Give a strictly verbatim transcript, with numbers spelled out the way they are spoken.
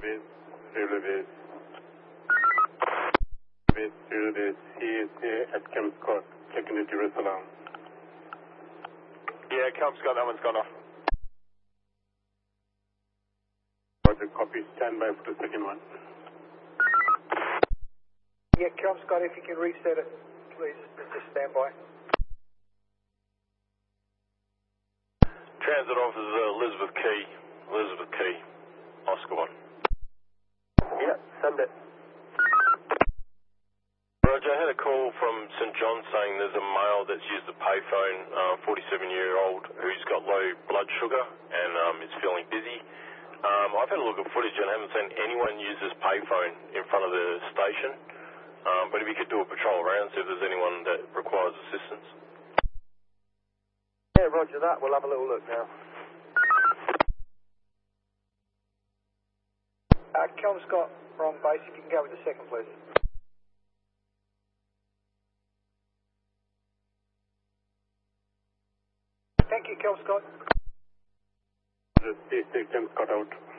base, railway base. Base, railway base, C S A at Camp Scott, checking the Jerusalem alarm. Yeah, Camp Scott, that one's gone off. Roger, copy, stand by for the second one. Yeah, Camp Scott, if you can reset it, please, just stand by. Transit officer Elizabeth Key, Elizabeth Key, Oscar one. Yeah, send it. Roger, I had a call from St John saying there's a male that's used the payphone, uh, forty-seven-year-old, who's got low blood sugar and um, is feeling dizzy. Um, I've had a look at footage and I haven't seen anyone use this payphone in front of the station. Um, but if you could do a patrol around, see if there's anyone that requires assistance. Yeah, roger that. We'll have a little look now. Uh, Kel Scott from base, if you can go with the second, please. Thank you, Kel Scott. Just stay safe, Camp Scott out.